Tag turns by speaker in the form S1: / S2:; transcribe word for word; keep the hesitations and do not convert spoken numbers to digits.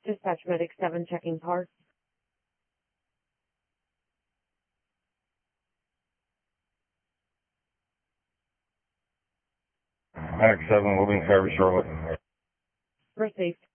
S1: Dispatch Medic seven checking parts.
S2: Medic seven, moving service shortly.
S1: Received.